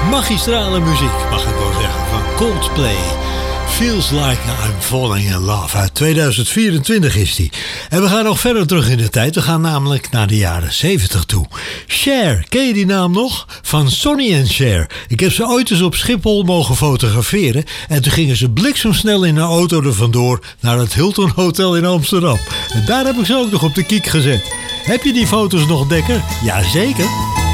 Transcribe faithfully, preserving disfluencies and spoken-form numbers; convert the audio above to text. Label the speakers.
Speaker 1: Magistrale muziek, mag ik wel zeggen, van Coldplay. Feels Like I'm Falling in Love. Uit tweeduizend vierentwintig is die. En we gaan nog verder terug in de tijd. We gaan namelijk naar de jaren zeventig toe. Cher, ken je die naam nog? Van Sonny en Cher. Ik heb ze ooit eens op Schiphol mogen fotograferen. En toen gingen ze bliksemsnel in een auto er vandoor naar het Hilton Hotel in Amsterdam. En daar heb ik ze ook nog op de kiek gezet. Heb je die foto's nog, Dekker? Jazeker.